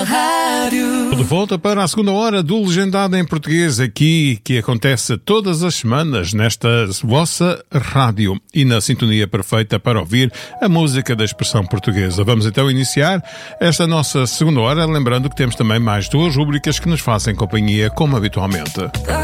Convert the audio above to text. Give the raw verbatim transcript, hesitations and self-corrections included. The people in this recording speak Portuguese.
Rádio. De volta para a segunda hora do Legendado em Português, aqui, que acontece todas as semanas nesta vossa rádio e na sintonia perfeita para ouvir a música da expressão portuguesa. Vamos então iniciar esta nossa segunda hora, lembrando que temos também mais duas rúbricas que nos fazem companhia, como habitualmente.